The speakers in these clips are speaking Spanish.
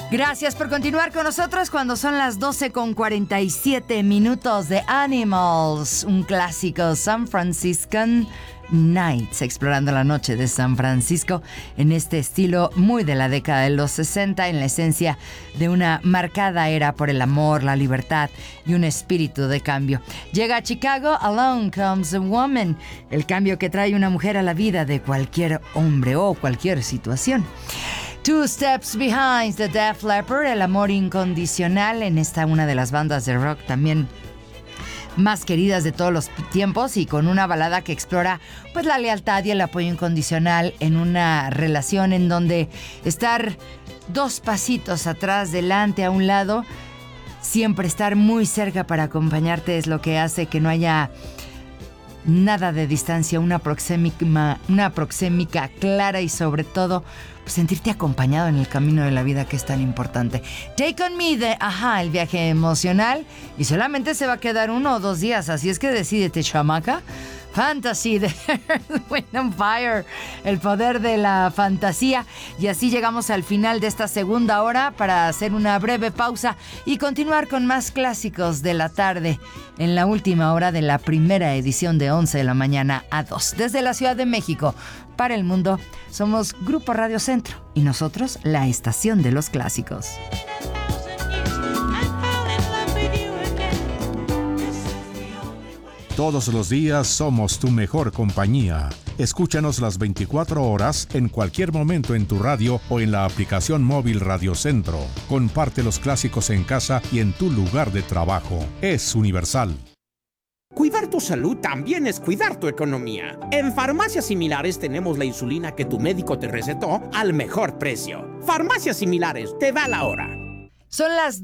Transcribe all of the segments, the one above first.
Gracias por continuar con nosotros cuando son las 12:47 de Animals, un clásico San Franciscan Nights, explorando la noche de San Francisco en este estilo muy de la década de los 60, en la esencia de una marcada era por el amor, la libertad y un espíritu de cambio. Llega a Chicago, Along Comes a Woman, el cambio que trae una mujer a la vida de cualquier hombre o cualquier situación. Two Steps Behind the Def Leppard, el amor incondicional, en esta una de las bandas de rock también más queridas de todos los tiempos, y con una balada que explora pues la lealtad y el apoyo incondicional en una relación en donde estar dos pasitos atrás, delante, a un lado, siempre estar muy cerca para acompañarte es lo que hace que no haya nada de distancia, una proxémica clara y sobre todo pues sentirte acompañado en el camino de la vida, que es tan importante. Take On Me de Ajá, el viaje emocional, y solamente se va a quedar 1 o 2 días, así es que decídete, chamaca. Fantasy de Earth, Wind and Fire, el poder de la fantasía. Y así llegamos al final de esta segunda hora para hacer una breve pausa y continuar con más clásicos de la tarde en la última hora de la primera edición de 11 de la mañana a 2. Desde la Ciudad de México para el mundo, somos Grupo Radio Centro y nosotros la estación de los clásicos. Todos los días somos tu mejor compañía. Escúchanos las 24 horas en cualquier momento en tu radio o en la aplicación móvil Radio Centro. Comparte los clásicos en casa y en tu lugar de trabajo. Es universal. Cuidar tu salud también es cuidar tu economía. En Farmacias Similares tenemos la insulina que tu médico te recetó al mejor precio. Farmacias Similares, te da la hora. Son las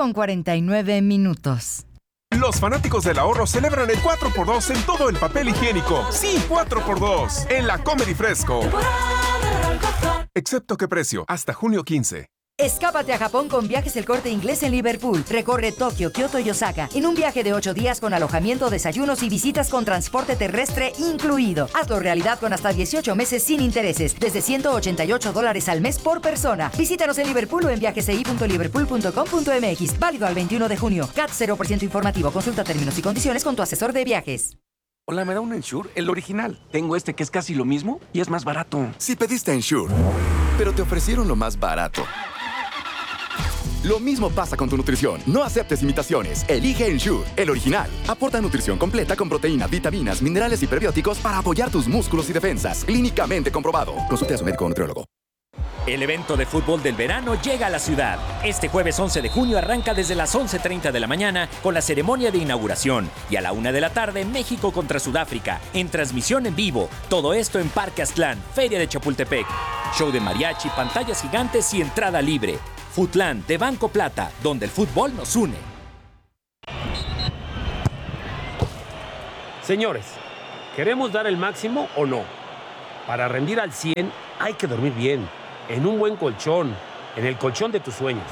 12:49. Los fanáticos del ahorro celebran el 4x2 en todo el papel higiénico. Sí, 4x2 en la Comedy Fresco. Excepto qué precio, hasta junio 15. Escápate a Japón con Viajes El Corte Inglés en Liverpool. Recorre Tokio, Kioto y Osaka en un viaje de 8 días con alojamiento, desayunos y visitas con transporte terrestre incluido. Hazlo realidad con hasta 18 meses sin intereses, desde $188 al mes por persona. Visítanos en Liverpool o en viajesei.liverpool.com.mx. Válido al 21 de junio. CAT 0% informativo. Consulta términos y condiciones con tu asesor de viajes. Hola, ¿me da un Ensure? El original. Tengo este que es casi lo mismo y es más barato. Si pediste Ensure, pero te ofrecieron lo más barato. Lo mismo pasa con tu nutrición. No aceptes imitaciones. Elige Ensure, el original. Aporta nutrición completa con proteínas, vitaminas, minerales y prebióticos para apoyar tus músculos y defensas. Clínicamente comprobado. Consulte a su médico o nutriólogo. El evento de fútbol del verano llega a la ciudad. Este jueves 11 de junio arranca desde las 11:30 de la mañana con la ceremonia de inauguración. Y a la 1 de la tarde, México contra Sudáfrica, en transmisión en vivo. Todo esto en Parque Aztlán, Feria de Chapultepec. Show de mariachi, pantallas gigantes y entrada libre. Futlán de Banco Plata, donde el fútbol nos une. Señores, ¿queremos dar el máximo o no? Para rendir al 100 hay que dormir bien, en un buen colchón, en el colchón de tus sueños.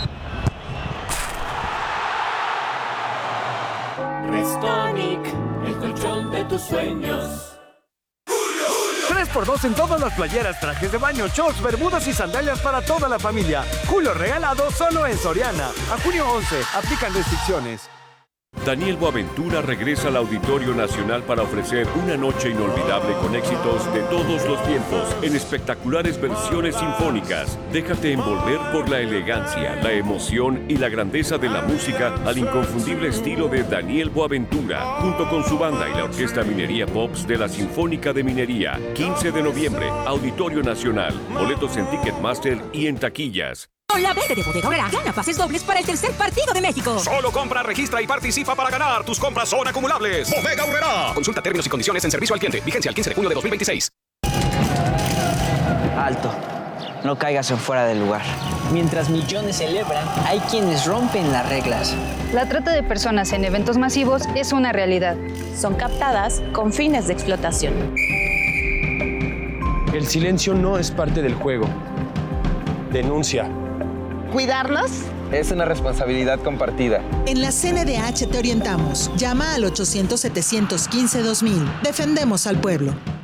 Restonic, el colchón de tus sueños. 3x2 en todas las playeras, trajes de baño, shorts, bermudas y sandalias para toda la familia. Julio regalado solo en Soriana. A junio 11, aplican restricciones. Daniel Boaventura regresa al Auditorio Nacional para ofrecer una noche inolvidable con éxitos de todos los tiempos en espectaculares versiones sinfónicas. Déjate envolver por la elegancia, la emoción y la grandeza de la música al inconfundible estilo de Daniel Boaventura, junto con su banda y la Orquesta Minería Pops de la Sinfónica de Minería. 15 de noviembre, Auditorio Nacional. Boletos en Ticketmaster y en taquillas. Con la verde de Bodega Aurrerá, gana pases dobles para el tercer partido de México. Solo compra, registra y participa para ganar. Tus compras son acumulables. Bodega Aurrerá. Consulta términos y condiciones en servicio al cliente. Vigencia el 15 de junio de 2026. Alto. No caigas en fuera del lugar. Mientras millones celebran, hay quienes rompen las reglas. La trata de personas en eventos masivos es una realidad. Son captadas con fines de explotación. El silencio no es parte del juego. Denuncia. ¿Cuidarnos? Es una responsabilidad compartida. En la CNDH te orientamos. Llama al 800-715-2000. Defendemos al pueblo.